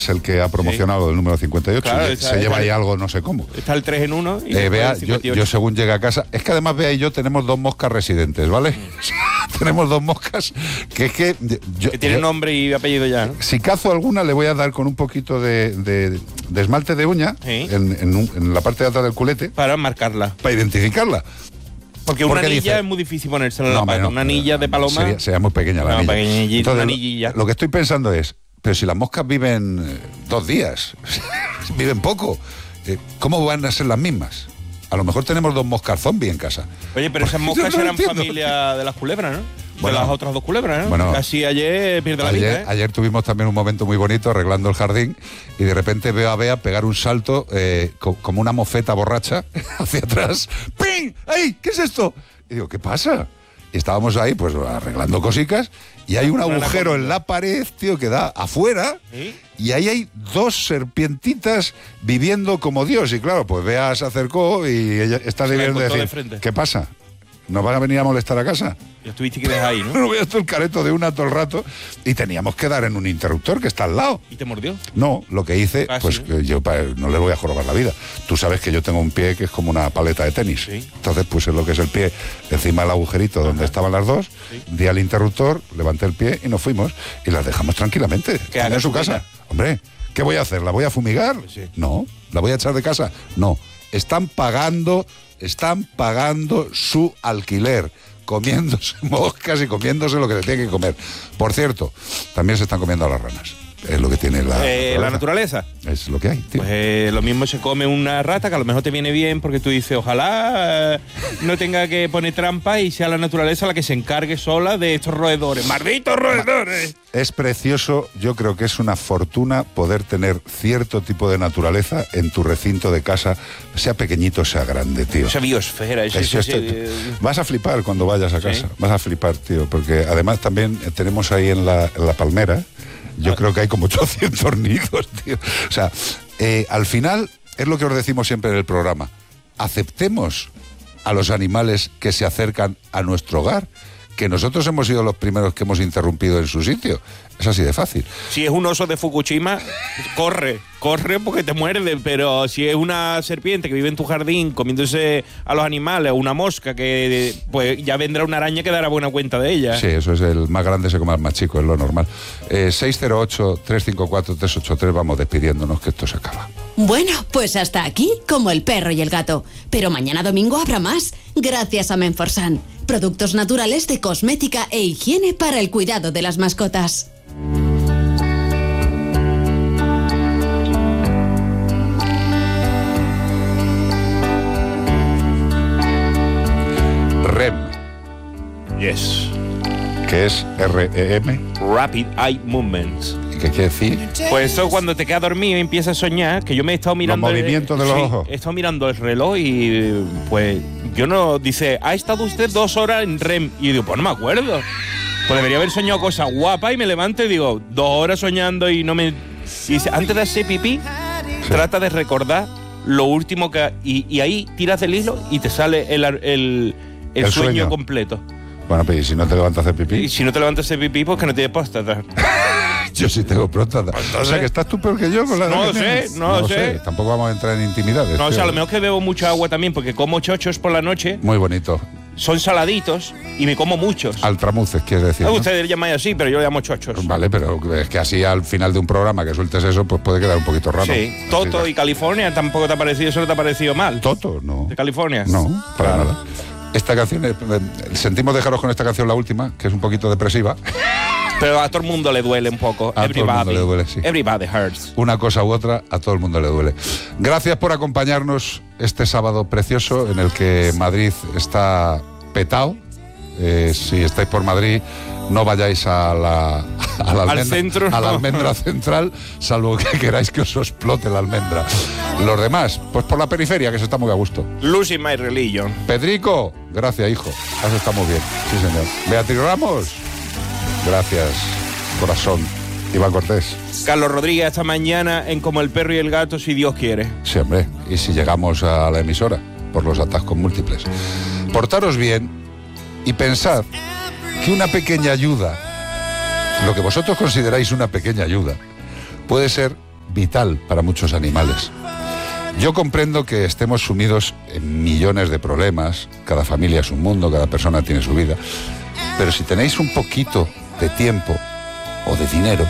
es el que ha promocionado el número 58. Claro, se lleva ahí algo, no sé cómo. Está el 3 en 1 y Bea, yo según llegue a casa, es que además Bea y yo tenemos 2 moscas residentes, ¿vale? Tenemos 2 moscas que es que... que tienen nombre y apellido ya, ¿no? Si cazo alguna, le voy a dar con un poquito de esmalte de uña, ¿sí? en la parte de atrás del culete. Para marcarla. Para identificarla. Porque una anilla es muy difícil ponérsela en la pata. Una anilla de paloma... Sería muy pequeña la anilla. Entonces, una anillilla. Lo que estoy pensando es, pero si las moscas viven 2 días, viven poco, ¿cómo van a ser las mismas? A lo mejor tenemos 2 moscas zombie en casa. Oye, pero esas moscas eran familia de las culebras, ¿no? Bueno, de las otras 2 culebras, ¿no? Bueno, casi ayer pierde la vida, ¿eh? Ayer tuvimos también un momento muy bonito arreglando el jardín y de repente veo a Bea pegar un salto como una mofeta borracha hacia atrás. ¡Ping! ¡Ay! ¿Qué es esto? Y digo, ¿qué pasa? Y estábamos ahí, pues, arreglando cosicas y hay un agujero en la pared, tío, que da afuera. ¿Sí? Y ahí hay 2 serpientitas viviendo como Dios. Y claro, pues Bea se acercó y ella está debiendo decir, ¿qué pasa? ¿Nos van a venir a molestar a casa? Ya estuviste que dejar ahí, ¿no? No veas tú el careto de una todo el rato y teníamos que dar en un interruptor que está al lado. ¿Y te mordió? No, lo que hice, pues ¿no? Yo no le voy a jorobar la vida. Tú sabes que yo tengo un pie que es como una paleta de tenis. ¿Sí? Entonces puse lo que es el pie encima del agujerito donde estaban las 2, ¿sí? Di al interruptor, levanté el pie y nos fuimos y las dejamos tranquilamente. ¿Qué haga en su casa? Hombre, ¿qué voy a hacer? ¿La voy a fumigar? Pues sí. No. ¿La voy a echar de casa? No. Están pagando su alquiler, comiéndose moscas y comiéndose lo que se tiene que comer. Por cierto, también se están comiendo a las ranas. Es lo que tiene la naturaleza. Es lo que hay, tío. Pues lo mismo se come una rata, que a lo mejor te viene bien porque tú dices, ojalá no tenga que poner trampa y sea la naturaleza la que se encargue sola de estos roedores. ¡Malditos roedores! Es precioso, yo creo que es una fortuna poder tener cierto tipo de naturaleza en tu recinto de casa, sea pequeñito, sea grande, tío. Esa biosfera. Vas a flipar cuando vayas a casa, ¿sí? Vas a flipar, tío, porque además también tenemos ahí en la palmera, yo creo que hay como 800 nidos, tío. O sea, al final es lo que os decimos siempre en el programa. Aceptemos a los animales que se acercan a nuestro hogar, que nosotros hemos sido los primeros que hemos interrumpido en su sitio. Es así de fácil. Si es un oso de Fukushima, corre porque te muerde, pero si es una serpiente que vive en tu jardín comiéndose a los animales, o una mosca, que pues ya vendrá una araña que dará buena cuenta de ella. Sí, eso es, el más grande se come al más chico, es lo normal. 608-354-383, vamos despidiéndonos que esto se acaba. Bueno, pues hasta aquí, como el perro y el gato. Pero mañana domingo habrá más, gracias a Menforsan. Productos naturales de cosmética e higiene para el cuidado de las mascotas. REM. Yes. ¿Qué es REM? Rapid Eye Movements. ¿Y qué quiere decir? Pues eso, cuando te quedas dormido y empiezas a soñar, que yo me he estado mirando... Los movimientos de los ojos. He estado mirando el reloj y pues yo no... Dice, ¿ha estado usted 2 horas en REM? Y yo digo, pues no me acuerdo. Pues debería haber soñado cosas guapas y me levanto y digo, 2 horas soñando y no me... Y dice, antes de hacer pipí, sí, trata de recordar lo último que... Y ahí tiras del hilo y te sale el sueño completo. Bueno, pero ¿y si no te levantas a hacer pipí? Y si no te levantas a hacer pipí, pues que no tienes próstata. Yo sí tengo próstata. Entonces, o sea, que estás tú peor que yo con la... No lo sé. Tampoco vamos a entrar en intimidades. No, o sea, a lo mejor que bebo mucha agua también, porque como chochos por la noche. Muy bonito. Son saladitos y me como muchos. Altramuces, quieres decir, ¿no? Ustedes llamáis así, pero yo lo llamo chochos. Vale, pero es que así al final de un programa que sueltes eso, pues puede quedar un poquito raro. Sí. Toto y California tampoco te ha parecido, eso no te ha parecido mal. Toto, no. ¿De California? No, para nada. Esta canción, sentimos dejaros con esta canción, la última, que es un poquito depresiva. Pero a todo el mundo le duele un poco. A todo el mundo le duele, sí. Everybody hurts. Una cosa u otra, a todo el mundo le duele. Gracias por acompañarnos este sábado precioso en el que Madrid está petado. Si estáis por Madrid, no vayáis a la almendra central, salvo que queráis que os explote la almendra. Los demás, pues por la periferia, que se está muy a gusto. Losing my religion. Pedrico, gracias, hijo. Eso está muy bien. Sí, señor. Beatriz Ramos, gracias, corazón. Iván Cortés. Carlos Rodríguez, esta mañana en Como el perro y el gato, si Dios quiere. Sí, hombre. Y si llegamos a la emisora, por los atascos múltiples. Portaros bien y pensad que una pequeña ayuda, lo que vosotros consideráis una pequeña ayuda, puede ser vital para muchos animales. Yo comprendo que estemos sumidos en millones de problemas, cada familia es un mundo, cada persona tiene su vida, pero si tenéis un poquito de tiempo o de dinero,